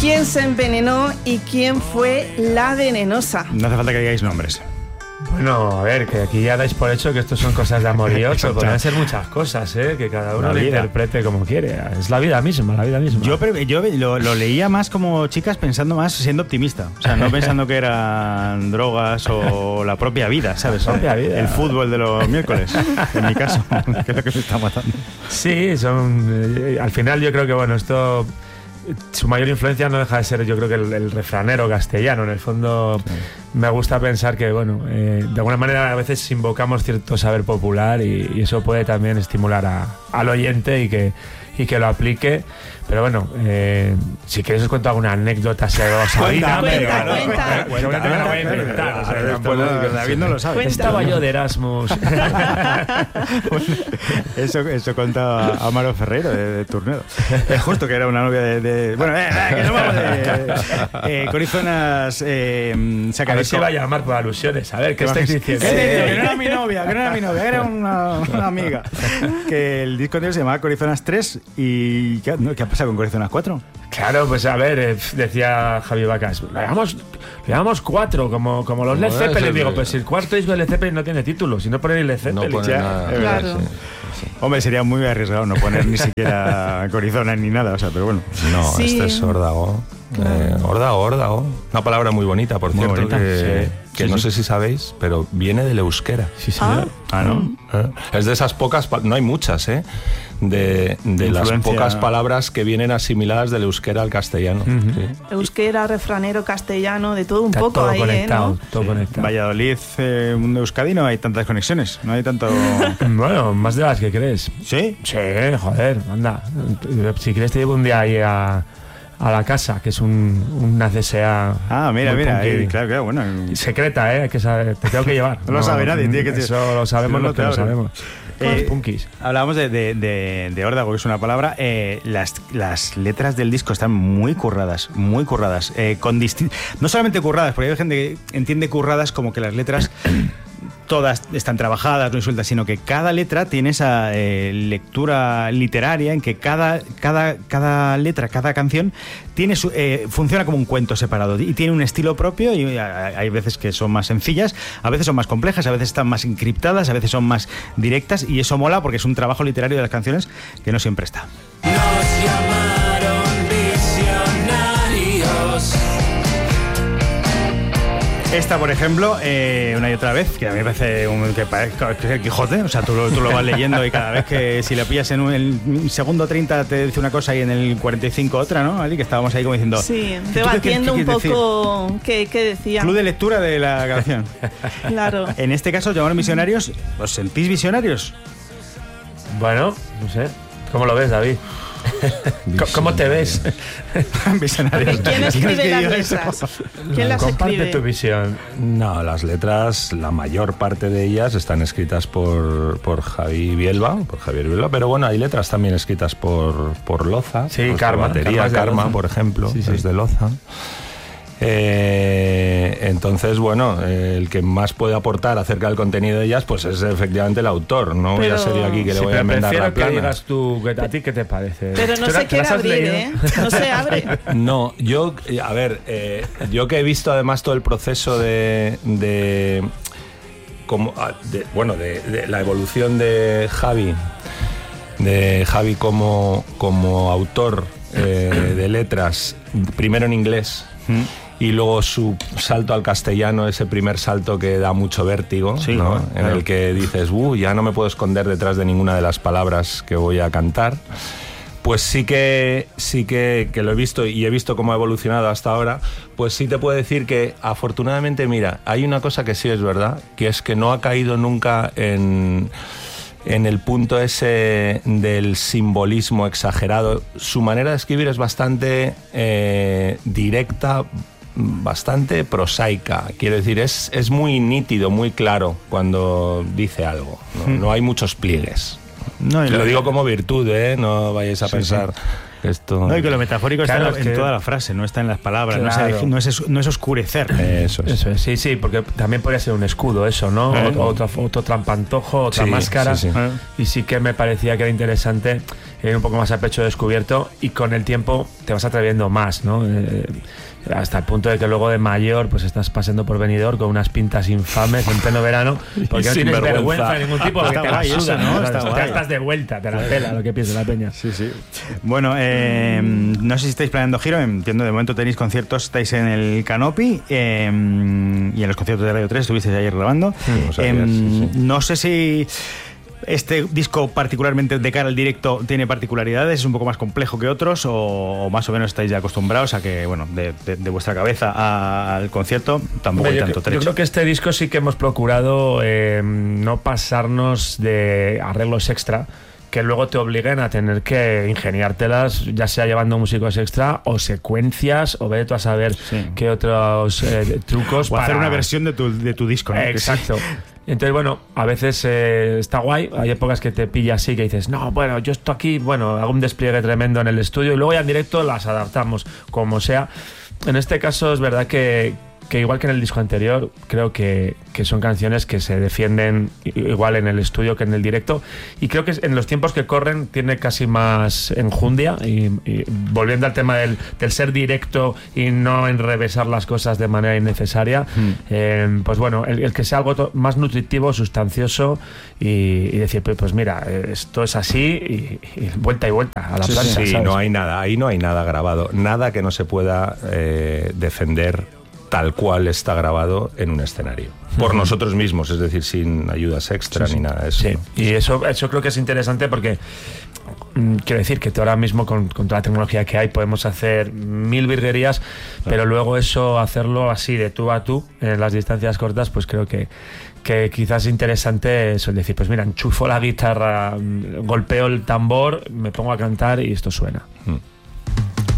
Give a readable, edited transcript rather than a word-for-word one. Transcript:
¿Quién se envenenó y quién fue la venenosa? No hace falta que digáis nombres. Bueno, a ver, que aquí ya dais por hecho que esto son cosas de amor y odio. Podrían ser muchas cosas, que cada uno lo interprete como quiere. Es la vida misma, la vida misma. Yo lo leía más como chicas, pensando más, siendo optimista. O sea, no pensando que eran drogas o la propia vida, ¿sabes? La propia vida. El fútbol de los miércoles, en mi caso, que es lo que me está matando. Sí, al final yo creo que, bueno, esto... Su mayor influencia no deja de ser, yo creo que el refranero castellano. En el fondo, sí. Me gusta pensar que, bueno, de alguna manera a veces invocamos cierto saber popular y eso puede también estimular al oyente y que lo aplique. Pero bueno, si queréis os cuento alguna anécdota sedosa. David no lo sabe. Estaba yo de Erasmus. Eso contaba Amaro Ferreiro de Turnedo. Justo que era una novia de bueno, que no vamos de Corizonas. A ver si va a llamar por alusiones. A ver, ¿qué estáis diciendo? Que no era mi novia, era una amiga. Que el disco anterior se llamaba Corizonas 3 y ¿qué ha pasado con Corizonas 4? Claro, pues a ver, decía Javi Vacas, le llamamos 4, como los Led Zeppelin. Digo, pues si el cuarto disco de Led Zeppelin no tiene título, si no ponen Led Zeppelin. No claro. Sí. Hombre, sería muy arriesgado no poner ni siquiera Corizonas ni nada, o sea, pero bueno. No, sí. Este es órdago. Órdago. Una palabra muy bonita, por muy cierto, bonita. que no sé si sabéis, pero viene del euskera. Sí, señor. ¿No? Es de esas pocas, no hay muchas, de las pocas palabras que vienen asimiladas del euskera al castellano. Uh-huh. Sí. Euskera, refranero, castellano, de todo un Está poco todo ahí, conectado, ¿no? todo conectado. Valladolid, mundo Euskadi, no hay tantas conexiones, no hay tanto... Bueno, más de las que crees. ¿Sí? Sí, joder, anda. Si quieres te llevo un día ahí a la casa, que es una CSA. Ah, mira, claro, bueno. Secreta, hay que saber, te tengo que llevar. No lo sabe nadie, tiene que eso lo sabemos los que lo sabemos. Los punkis. Hablábamos de órdago, que es una palabra. Las letras del disco están muy curradas. No solamente curradas, porque hay gente que entiende curradas como que las letras todas están trabajadas, no sueltas, sino que cada letra tiene esa lectura literaria en que cada letra, cada canción tiene funciona como un cuento separado y tiene un estilo propio, y hay veces que son más sencillas, a veces son más complejas, a veces están más encriptadas, a veces son más directas, y eso mola porque es un trabajo literario de las canciones que no siempre está. Nos llamaron visionarios. Esta, por ejemplo, una y otra vez, que a mí me parece que es el Quijote, o sea, tú lo vas leyendo y cada vez que si le pillas en el segundo 30 te dice una cosa y en el 45 otra, ¿no? Ali, que estábamos ahí como diciendo... Sí, debatiendo un poco qué decía. Club de lectura de la canción. Claro. En este caso, llamaron visionarios. ¿Os sentís visionarios? Bueno, no sé. ¿Cómo lo ves, David? ¿Cómo te ves? Visionarios. ¿Quién escribe las letras? ¿Quién las Comparte escribe? tu visión. No, las letras, la mayor parte de ellas están escritas por Javier Bielba, pero bueno, hay letras también escritas por Loza. Sí, Karma, Loza. por ejemplo, sí. Es de Loza. Entonces, bueno, el que más puede aportar acerca del contenido de ellas, pues es efectivamente el autor. No voy a ser yo aquí que le voy a enmendar la plana. Prefiero que digas tú, ¿a ti qué te parece? Pero no se quiere abrir, no se abre. No, yo que he visto además todo el proceso de la evolución de Javi como autor de letras, primero en inglés, y luego su salto al castellano, ese primer salto que da mucho vértigo, sí, ¿no? Claro. En el que dices, ya no me puedo esconder detrás de ninguna de las palabras que voy a cantar. Pues sí que lo he visto, y he visto cómo ha evolucionado hasta ahora. Pues sí te puedo decir que afortunadamente, mira, hay una cosa que sí es verdad, que es que no ha caído nunca en el punto ese del simbolismo exagerado. Su manera de escribir es bastante directa, bastante prosaica. Quiero decir, es muy nítido, muy claro cuando dice algo. No hay muchos pliegues. No, lo digo como virtud, no vayáis a pensar que esto... No, y que lo metafórico claro, está en toda la frase, no está en las palabras, claro. no es oscurecer. Eso es. Sí, porque también podría ser un escudo eso, ¿no? Otro trampantojo, otra máscara. Sí. Y sí que me parecía que era interesante un poco más a pecho descubierto, y con el tiempo te vas atreviendo más, ¿no? Hasta el punto de que luego de mayor pues estás paseando por Benidorm con unas pintas infames en pleno verano, porque no sin tienes vergüenza vergüenza de ningún tipo, porque Está te la guay eso, suda, ¿no? ¿no? Está Te guay. estás de vuelta, te la pela lo que piensa la peña. Sí, sí. Bueno, no sé si estáis planeando giro. Entiendo, de momento tenéis conciertos, estáis en el Canopy y en los conciertos de Radio 3 estuvisteis ayer grabando. No sé si este disco, particularmente de cara al directo, tiene particularidades, es un poco más complejo que otros, o más o menos estáis ya acostumbrados a que, bueno, de vuestra cabeza al concierto tampoco hay tanto trecho. Yo creo que este disco sí que hemos procurado no pasarnos de arreglos extra que luego te obliguen a tener que ingeniártelas, ya sea llevando músicos extra o secuencias, o ve tú a saber qué otros trucos O para hacer una versión de tu disco, ¿no? Exacto. Entonces, bueno, a veces está guay. Hay épocas que te pilla así, que dices, no, bueno, yo estoy aquí, bueno, hago un despliegue tremendo en el estudio y luego ya en directo las adaptamos como sea. En este caso es verdad que igual que en el disco anterior, creo que son canciones que se defienden igual en el estudio que en el directo, y creo que en los tiempos que corren tiene casi más enjundia, y volviendo al tema del ser directo y no enrevesar las cosas de manera innecesaria, pues bueno, el que sea algo más nutritivo, sustancioso, y decir, pues mira, esto es así, y vuelta y vuelta a la plancha. Sí, ¿sabes? no hay nada, ahí no hay nada grabado, nada que no se pueda defender tal cual está grabado en un escenario por nosotros mismos, es decir, sin ayudas extra ni nada de eso. Sí, y eso creo que es interesante porque quiero decir que ahora mismo con toda la tecnología que hay podemos hacer 1000 virguerías, pero luego eso, hacerlo así de tú a tú en las distancias cortas, pues creo que quizás es interesante eso, el decir, pues mira, enchufo la guitarra, golpeo el tambor, me pongo a cantar y esto suena.